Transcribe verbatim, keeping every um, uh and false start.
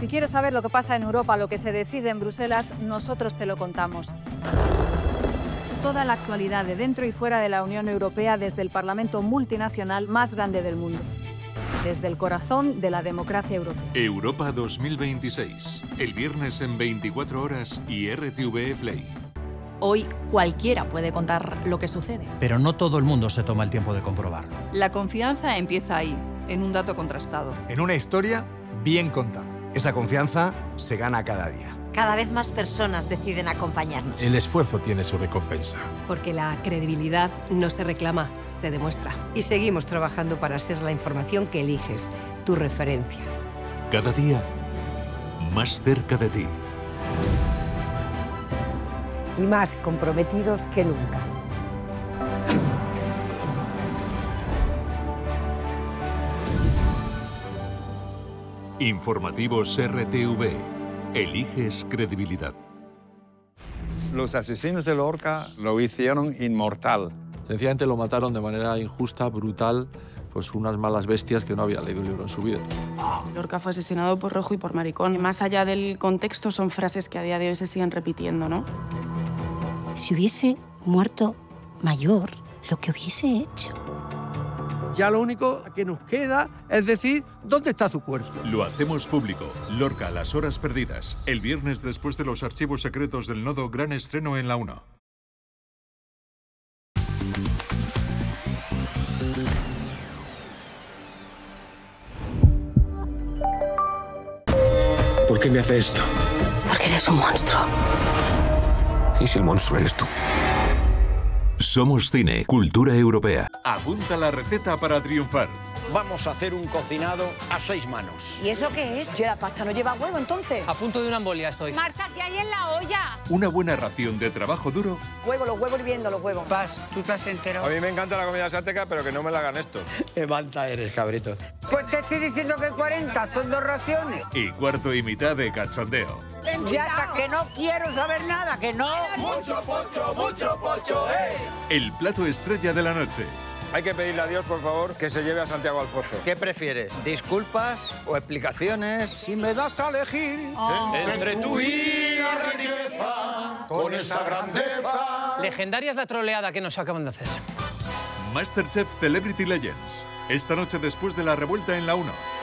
Si quieres saber lo que pasa en Europa, lo que se decide en Bruselas, nosotros te lo contamos. Toda la actualidad de dentro y fuera de la Unión Europea desde el Parlamento multinacional más grande del mundo. Desde el corazón de la democracia europea. Europa dos mil veintiséis. El viernes en veinticuatro horas y R T V E Play. Hoy cualquiera puede contar lo que sucede. Pero no todo el mundo se toma el tiempo de comprobarlo. La confianza empieza ahí, en un dato contrastado. En una historia bien contada. Esa confianza se gana cada día. Cada vez más personas deciden acompañarnos. El esfuerzo tiene su recompensa. Porque la credibilidad no se reclama, se demuestra. Y seguimos trabajando para ser la información que eliges, tu referencia. Cada día, más cerca de ti. Y más comprometidos que nunca. Informativos R T V. Eliges credibilidad. Los asesinos de Lorca lo hicieron inmortal. Sencillamente lo mataron de manera injusta, brutal, pues unas malas bestias que no habían leído un libro en su vida. Lorca fue asesinado por rojo y por maricón. Más allá del contexto, son frases que a día de hoy se siguen repitiendo, ¿no? Si hubiese muerto mayor, lo que hubiese hecho. Ya lo único que nos queda es decir, ¿dónde está su cuerpo? Lo hacemos público. Lorca, las horas perdidas. El viernes después de los archivos secretos del Nodo, gran estreno en la uno. ¿Por qué me hace esto? Porque eres un monstruo. ¿Y si el monstruo eres tú? Somos cine, cultura europea. Apunta la receta para triunfar. Vamos a hacer un cocinado a seis manos. ¿Y eso qué es? Yo la pasta no lleva huevo, entonces. A punto de una embolia estoy. Marta, ¿qué hay en la olla? Una buena ración de trabajo duro. Huevo, los huevos hirviendo, los huevos. Paz, tú te has enterado. A mí me encanta la comida asiática, pero que no me la hagan estos. Qué manta eres, cabrito. Pues te estoy diciendo que cuarenta son dos raciones. Y cuarto y mitad de cachondeo. Ya hasta que no quiero saber nada, que no. Mucho pocho, mucho pocho, eh. El plato estrella de la noche. Hay que pedirle a Dios, por favor, que se lleve a Santiago Alfonso. ¿Qué prefieres? ¿Disculpas o explicaciones? Si me das a elegir oh. entre tú y la riqueza, con esa grandeza. Legendaria es la troleada que nos acaban de hacer. MasterChef Celebrity Legends. Esta noche después de la revuelta en la uno.